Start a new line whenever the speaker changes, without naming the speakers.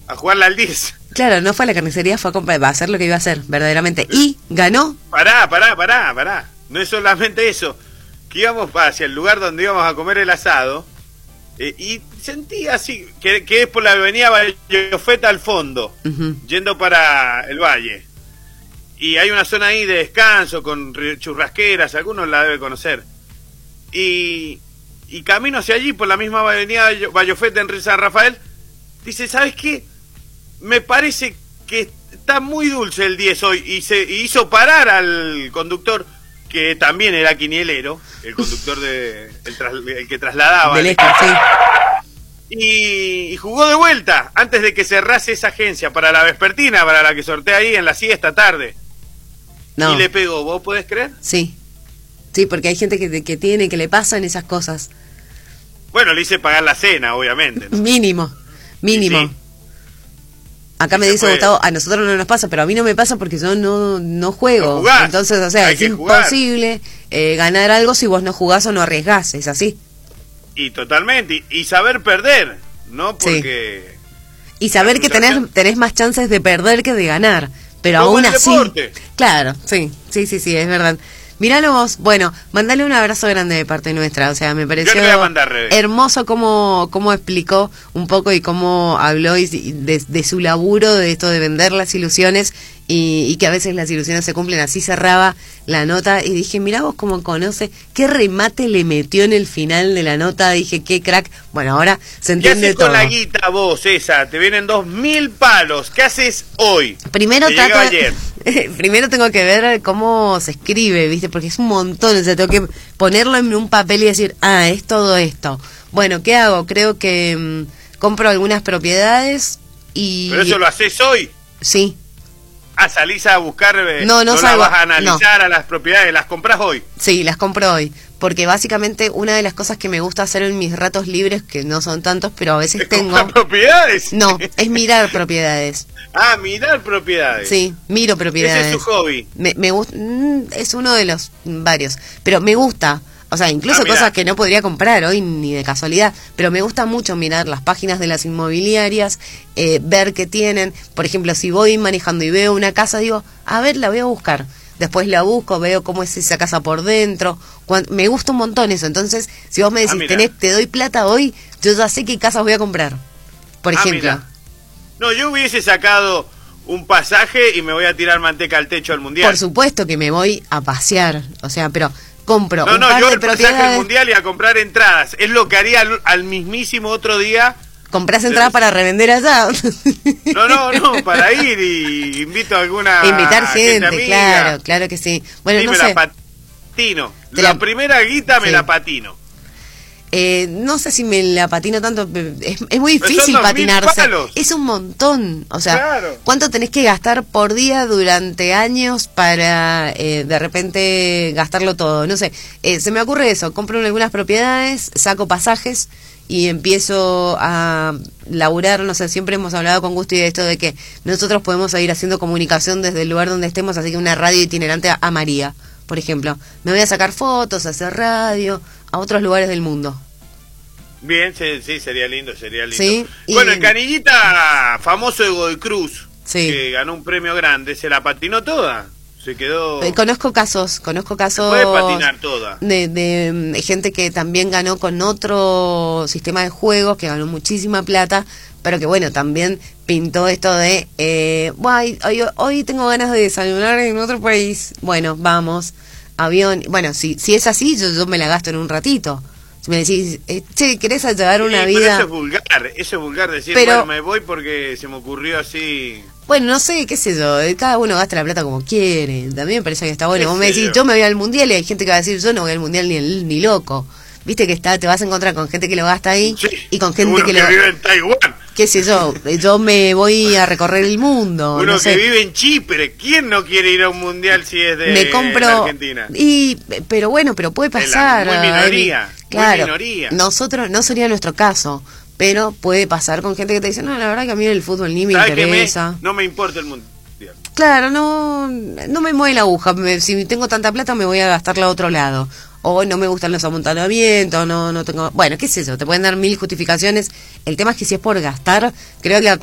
a jugarla al 10.
Claro, no fue a la carnicería, fue a hacer lo que iba a hacer, verdaderamente. Y ganó.
Pará. No es solamente eso. Que íbamos hacia el lugar donde íbamos a comer el asado, y sentí así, que es por la avenida Vallofeta al fondo, yendo para el valle. Y hay una zona ahí de descanso con churrasqueras, algunos la deben conocer. Y camino hacia allí por la misma avenida Vallofeta en San Rafael. Dice, ¿sabes qué? Me parece que está muy dulce el 10 hoy. Y hizo parar al conductor, que también era quinielero, el conductor el que trasladaba.
Del Este, sí.
Y jugó de vuelta antes de que cerrase esa agencia para la vespertina, para la que sortea ahí en la siesta tarde. No. Y le pegó, ¿vos podés creer?
Sí, porque hay gente que le pasan esas cosas.
Bueno, le hice pagar la cena, obviamente, ¿no?
Mínimo. Sí. Acá me dice Gustavo, a nosotros no nos pasa, pero a mí no me pasa porque yo no juego.
No.
Entonces, o sea, es imposible ganar algo si vos no jugás o no arriesgás, es así.
Y totalmente, y saber perder, ¿no? Porque...
Sí. Y saber que tenés más chances de perder que de ganar, pero
como
aún
el
así...
deporte.
Claro, sí, es verdad. Miralo vos, bueno, mandale un abrazo grande de parte nuestra, o sea, me pareció hermoso cómo explicó un poco y cómo habló de su laburo, de esto de vender las ilusiones y que a veces las ilusiones se cumplen. Así cerraba la nota y dije, mirá vos cómo conoce, qué remate le metió en el final de la nota, dije, qué crack. Bueno, ahora se entiende todo.
¿Qué haces con la guita vos, esa? Te vienen 2.000 palos, ¿qué haces hoy?
Primero primero tengo que ver cómo se escribe, ¿viste? Porque es un montón, o sea, tengo que ponerlo en un papel y decir, es todo esto. Bueno, ¿qué hago? Creo que compro algunas propiedades y...
¿Pero eso lo haces hoy?
Sí.
Salís a buscar,
no salgo,
vas a analizar a las propiedades, ¿las compras hoy?
Sí, las compro hoy, porque básicamente una de las cosas que me gusta hacer en mis ratos libres, que no son tantos, pero a veces tengo...
propiedades?
No, es mirar propiedades.
Mirar propiedades.
Sí, miro propiedades.
Ese es su hobby.
Me gusta, es uno de los varios, pero me gusta. O sea, incluso cosas que no podría comprar hoy ni de casualidad, pero me gusta mucho mirar las páginas de las inmobiliarias, ver qué tienen. Por ejemplo, si voy manejando y veo una casa, digo, a ver, la voy a buscar. Después la busco, veo cómo es esa casa por dentro. Me gusta un montón eso. Entonces, si vos me decís, te doy plata hoy, yo ya sé qué casas voy a comprar. Por ejemplo.
Mira. No, yo hubiese sacado un pasaje y me voy a tirar manteca al techo al mundial.
Por supuesto que me voy a pasear, o sea, pero... compro un par de propiedades.
Pasaje al mundial y a comprar entradas. Es lo que haría al mismísimo otro día.
¿Comprás entradas para revender allá?
No, para ir y invito a alguna...
Invitar gente, claro que sí. Bueno,
sí,
no
me
sé.
la patino. La primera guita me la patino.
No sé si me la patino tanto, es muy difícil patinarse. Es un montón, o sea, ¿cuánto tenés que gastar por día durante años para de repente gastarlo todo? No sé, se me ocurre eso, compro algunas propiedades, saco pasajes y empiezo a laburar, no sé, siempre hemos hablado con Gusti de esto de que nosotros podemos ir haciendo comunicación desde el lugar donde estemos, así que una radio itinerante a María, por ejemplo. Me voy a sacar fotos, a hacer radio, a otros lugares del mundo.
Bien, sí, sería lindo.
¿Sí?
Bueno, el canillita famoso de Godoy Cruz, que ganó un premio grande, se la patinó toda. Se quedó...
Conozco casos
se puede patinar toda.
de gente que también ganó con otro sistema de juegos, que ganó muchísima plata, pero que bueno, también pintó esto de hoy tengo ganas de desayunar en otro país. Bueno, vamos, avión. Bueno, si es así, yo me la gasto en un ratito. Si me decís, ¿querés llevar una vida?
Pero eso es vulgar decir, bueno, me voy porque se me ocurrió así.
Bueno, no sé, qué sé yo, cada uno gasta la plata como quiere, también me parece que está bueno. Vos me decís, yo me voy al mundial y hay gente que va a decir, yo no voy al mundial ni loco. Viste que te vas a encontrar con gente que lo gasta ahí y con gente que
vive en Taiwán.
Qué sé yo me voy a recorrer el mundo.
Uno
no sé.
Que vive en Chipre, ¿quién no quiere ir a un mundial si es de Argentina?
Pero puede pasar.
Muy minoría,
claro,
muy minoría.
Nosotros, no sería nuestro caso, pero puede pasar con gente que te dice, no, la verdad que a mí el fútbol ni me interesa.
No me importa el mundial.
Claro, no me mueve la aguja. Si tengo tanta plata me voy a gastarla a otro lado. O no me gustan los amontonamientos, no tengo... Bueno, qué sé yo, te pueden dar 1000 justificaciones. El tema es que si es por gastar, creo que